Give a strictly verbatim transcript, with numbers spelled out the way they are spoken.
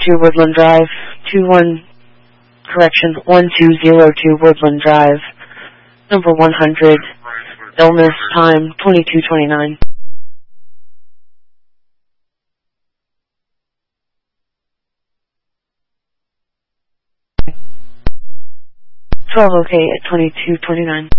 two Woodland Drive, two one, correction, one two zero two Woodland Drive, number one hundred, illness, time twenty-two twenty-nine. twelve okay at twenty-two twenty-nine.